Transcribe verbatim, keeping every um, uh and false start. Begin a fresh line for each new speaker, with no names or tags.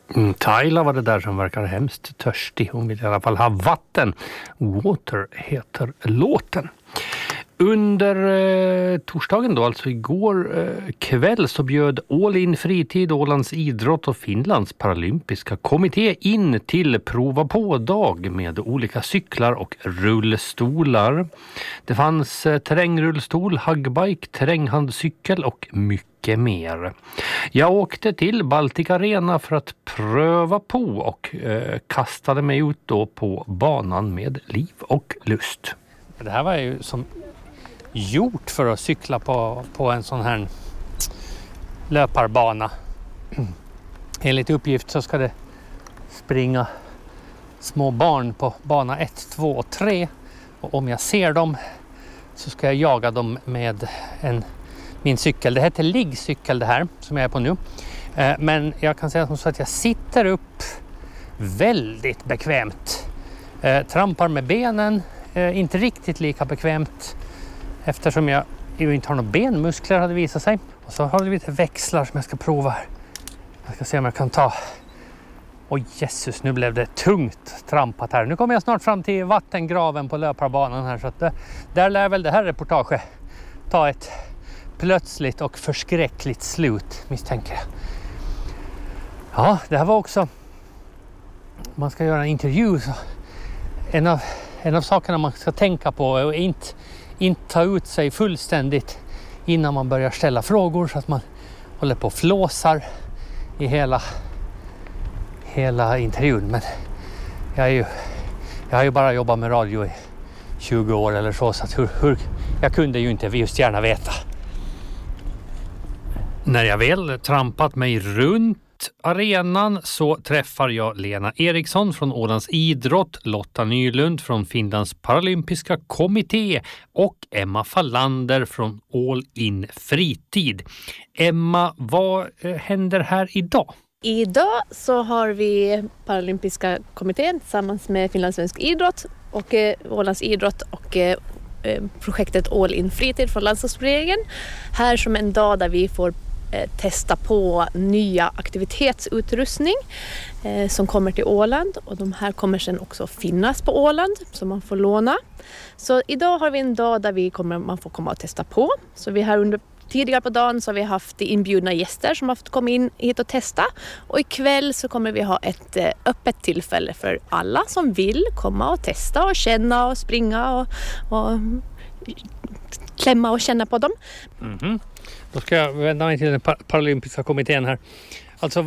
Mm, Tyla var det där som verkar hemskt törstig. Hon vill i alla fall ha vatten. Water heter låten. Under eh, torsdagen då, alltså igår eh, kväll, så bjöd All In Fritid, Ålands idrott och Finlands paralympiska kommitté in till prova på-dag med olika cyklar och rullstolar. Det fanns eh, terrängrullstol, hugbike, terränghandcykel och mycket mer. Jag åkte till Baltic Arena för att pröva på och eh, kastade mig ut då på banan med liv och lust. Det här var ju som gjort för att cykla på, på en sån här löparbana. Enligt uppgift så ska det springa små barn på bana ett, två och tre. Och om jag ser dem så ska jag jaga dem med en, min cykel. Det heter liggcykel det här som jag är på nu. Eh, men jag kan säga som så att jag sitter upp väldigt bekvämt. Eh, trampar med benen, eh, inte riktigt lika bekvämt. Eftersom jag ju inte har några benmuskler hade visat sig. Och så har vi lite växlar som jag ska prova här. Jag ska se om jag kan ta. Oj Jesus, nu blev det tungt trampat här. Nu kommer jag snart fram till vattengraven på löparbanan här. Så att det, där lär väl det här reportaget ta ett plötsligt och förskräckligt slut, misstänker jag. Ja, det här var också. Man ska göra en intervju. Så en, av, en av sakerna man ska tänka på är inte inte ta ut sig fullständigt innan man börjar ställa frågor, så att man håller på och flåsar i hela hela intervjun. Men jag är ju jag har ju bara jobbat med radio i tjugo år eller så, så att hur, hur jag kunde ju inte just gärna veta. När jag väl trampat mig runt arenan så träffar jag Lena Eriksson från Ålands idrott, Lotta Nylund från Finlands paralympiska kommitté och Emma Fallander från All In Fritid. Emma, vad händer här idag?
Idag så har vi paralympiska kommittén tillsammans med Finlands svensk idrott och eh, Ålands idrott och eh, projektet All In Fritid från landslagsregeringen här som en dag där vi får testa på nya aktivitetsutrustning eh, som kommer till Åland, och de här kommer sen också finnas på Åland så man får låna. Så idag har vi en dag där vi kommer, man får komma och testa på. Så vi har under tidigare på dagen så har vi haft inbjudna gäster som har fått komma in hit och testa, och ikväll så kommer vi ha ett eh, öppet tillfälle för alla som vill komma och testa och känna och springa och, och klämma och känna på dem.
Mm-hmm. Då ska jag vända mig till den paralympiska kommittén här. Alltså